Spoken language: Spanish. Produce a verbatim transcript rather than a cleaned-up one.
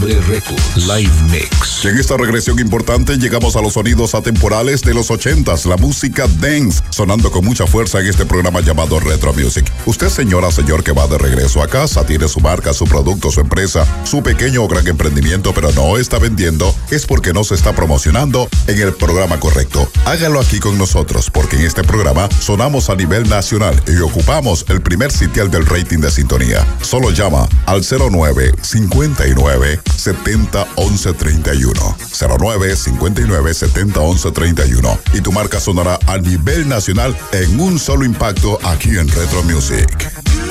Records Live Mix. Y en esta regresión importante llegamos a los sonidos atemporales de los ochentas, la música dance, sonando con mucha fuerza en este programa llamado Retro Music. Usted, señora, señor, que va de regreso a casa, tiene su marca, su producto, su empresa, su pequeño o gran emprendimiento, pero no está vendiendo, es porque no se está promocionando en el programa correcto. Hágalo aquí con nosotros, porque en este programa sonamos a nivel nacional y ocupamos el primer sitial del rating de sintonía. Solo llama al cero nueve cincuenta y nueve setenta once treinta y uno. cero nueve cincuenta y nueve setenta once treinta y uno. Y tu marca sonará a nivel nacional en un solo impacto aquí en Retro Music.